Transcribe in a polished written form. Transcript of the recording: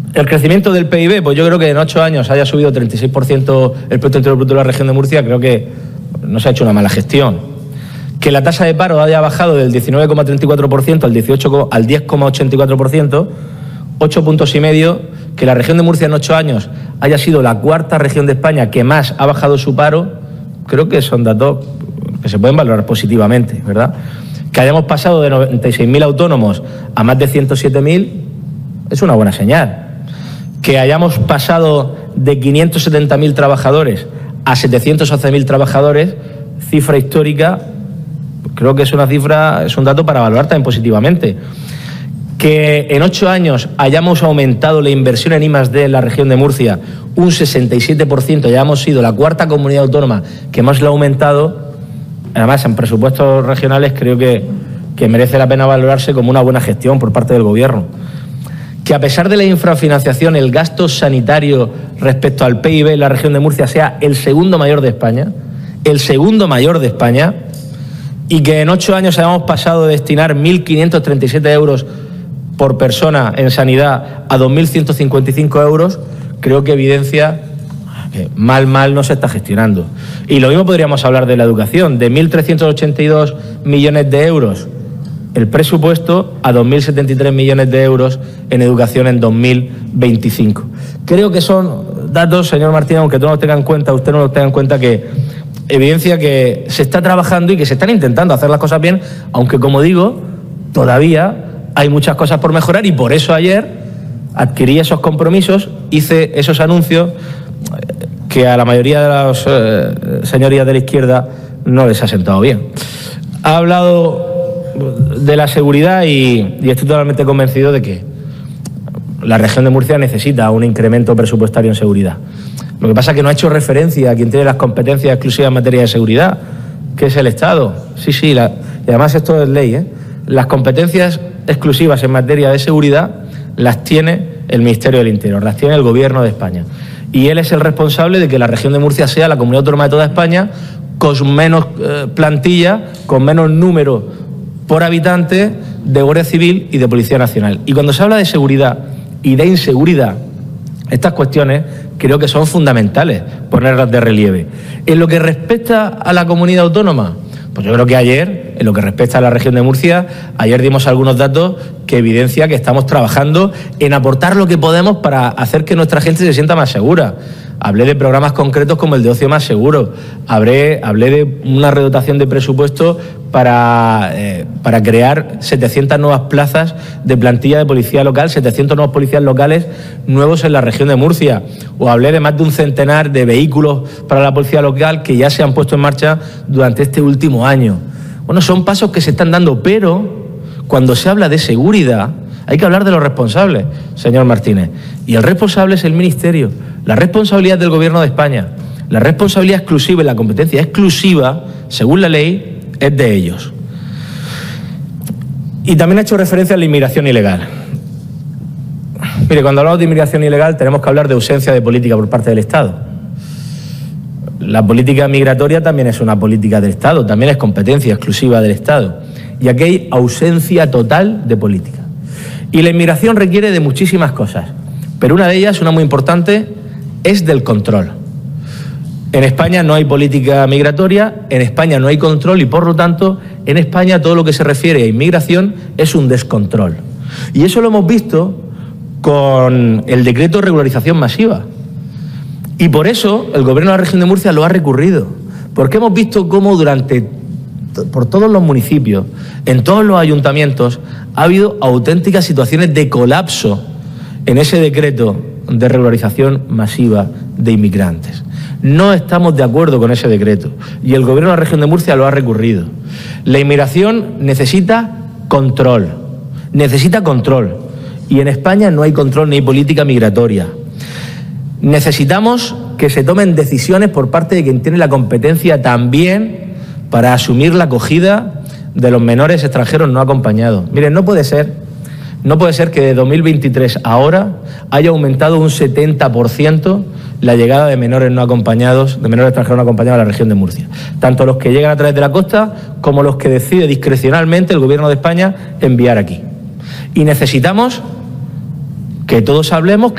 El crecimiento del PIB, pues yo creo que en 8 años haya subido 36% el Producto Interior Bruto de la región de Murcia, creo que no se ha hecho una mala gestión. Que la tasa de paro haya bajado del 19,34% al 10,84%, 8 puntos y medio, que la región de Murcia en 8 años haya sido la cuarta región de España que más ha bajado su paro, creo que son datos que se pueden valorar positivamente, ¿verdad? Que hayamos pasado de 96.000 autónomos a más de 107.000 es una buena señal. Que hayamos pasado de 570.000 trabajadores a 711.000 trabajadores, cifra histórica, creo que es una cifra, es un dato para valorar también positivamente. Que en 8 años hayamos aumentado la inversión en I+D en la región de Murcia un 67%, ya hemos sido la cuarta comunidad autónoma que más lo ha aumentado, además en presupuestos regionales creo que merece la pena valorarse como una buena gestión por parte del Gobierno. Que a pesar de la infrafinanciación, el gasto sanitario respecto al PIB en la región de Murcia sea el segundo mayor de España, y que en 8 años hayamos pasado de destinar 1.537 euros por persona en sanidad a 2.155 euros, creo que evidencia que mal no se está gestionando. Y lo mismo podríamos hablar de la educación, de 1.382 millones de euros el presupuesto a 2.073 millones de euros en educación en 2025. Creo que son datos, señor Martínez, aunque usted no los tenga en cuenta, que evidencia que se está trabajando y que se están intentando hacer las cosas bien, aunque, como digo, todavía hay muchas cosas por mejorar, y por eso ayer adquirí esos compromisos, hice esos anuncios que a la mayoría de las señorías de la izquierda no les ha sentado bien. Ha hablado de la seguridad y estoy totalmente convencido de que la región de Murcia necesita un incremento presupuestario en seguridad. Lo que pasa es que no ha hecho referencia a quien tiene las competencias exclusivas en materia de seguridad, que es el Estado. Sí, y además esto es ley, ¿eh? Las competencias exclusivas en materia de seguridad las tiene el Ministerio del Interior, las tiene el Gobierno de España. Y él es el responsable de que la región de Murcia sea la comunidad autónoma de toda España con menos plantilla, con menos número por habitante de Guardia Civil y de Policía Nacional. Y cuando se habla de seguridad y de inseguridad, estas cuestiones creo que son fundamentales ponerlas de relieve. En lo que respecta a la comunidad autónoma, pues yo creo que ayer, en lo que respecta a la región de Murcia, ayer dimos algunos datos que evidencia que estamos trabajando en aportar lo que podemos para hacer que nuestra gente se sienta más segura. Hablé de programas concretos como el de Ocio Más Seguro, hablé de una redotación de presupuesto para crear 700 nuevas plazas de plantilla de policía local, 700 nuevos policías locales nuevos en la región de Murcia, o hablé de más de un centenar de vehículos para la policía local que ya se han puesto en marcha durante este último año. Bueno, son pasos que se están dando, pero cuando se habla de seguridad hay que hablar de los responsables, señor Martínez. Y el responsable es el Ministerio. La responsabilidad del Gobierno de España, la responsabilidad exclusiva y la competencia exclusiva, según la ley, es de ellos. Y también ha hecho referencia a la inmigración ilegal. Mire, cuando hablamos de inmigración ilegal tenemos que hablar de ausencia de política por parte del Estado. La política migratoria también es una política del Estado, también es competencia exclusiva del Estado. Y aquí hay ausencia total de política. Y la inmigración requiere de muchísimas cosas, pero una de ellas, una muy importante, es del control. En España no hay política migratoria, en España no hay control y, por lo tanto, en España todo lo que se refiere a inmigración es un descontrol. Y eso lo hemos visto con el decreto de regularización masiva. Y por eso el Gobierno de la región de Murcia lo ha recurrido, porque hemos visto cómo por todos los municipios, en todos los ayuntamientos, ha habido auténticas situaciones de colapso en ese decreto de regularización masiva de inmigrantes. No estamos de acuerdo con ese decreto y el Gobierno de la región de Murcia lo ha recurrido. La inmigración necesita control y en España no hay control ni hay política migratoria. Necesitamos que se tomen decisiones por parte de quien tiene la competencia también para asumir la acogida de los menores extranjeros no acompañados. Miren, no puede ser que de 2023 a ahora haya aumentado un 70% la llegada de menores no acompañados, de menores extranjeros no acompañados a la región de Murcia. Tanto los que llegan a través de la costa como los que decide discrecionalmente el Gobierno de España enviar aquí. Y necesitamos que todos hablemos